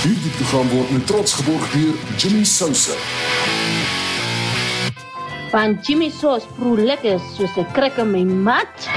Hierdie program word met trots geborg deur Jimmy Sousa. Van Jimmy Sauce proe lekker soos 'n krik in my mat.